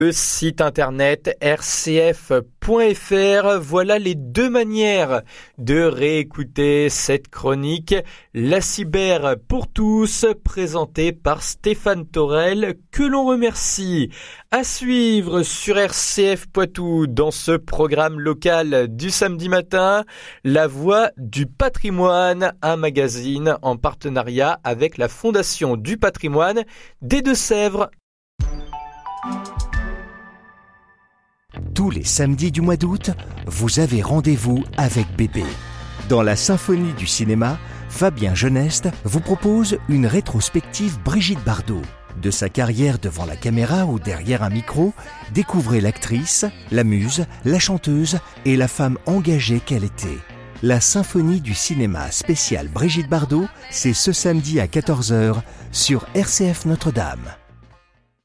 Le site internet rcf.fr, voilà les deux manières de réécouter cette chronique. La cyber pour tous, présentée par Stéphane Torel, que l'on remercie. À suivre sur RCF Poitou dans ce programme local du samedi matin, La Voix du patrimoine, un magazine en partenariat avec la Fondation du patrimoine des Deux-Sèvres. Tous les samedis du mois d'août, vous avez rendez-vous avec Bébé. Dans la symphonie du cinéma, Fabien Geneste vous propose une rétrospective Brigitte Bardot. De sa carrière devant la caméra ou derrière un micro, découvrez l'actrice, la muse, la chanteuse et la femme engagée qu'elle était. La symphonie du cinéma spéciale Brigitte Bardot, c'est ce samedi à 14h sur RCF Notre-Dame.